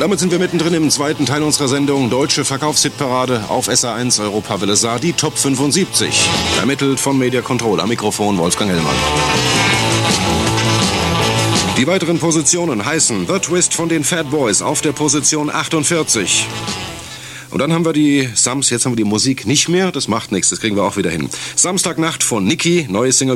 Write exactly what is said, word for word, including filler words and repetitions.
damit sind wir mittendrin im zweiten Teil unserer Sendung Deutsche Verkaufshitparade auf S R eins Europawelle Saar, die Top fünfundsiebzig. Ermittelt von Media Control. Am Mikrofon Wolfgang Hellmann. Die weiteren Positionen heißen The Twist von den Fat Boys auf der Position achtundvierzig. Und dann haben wir die Sams, jetzt haben wir die Musik nicht mehr, das macht nichts, das kriegen wir auch wieder hin. Samstagnacht von Niki, neue Single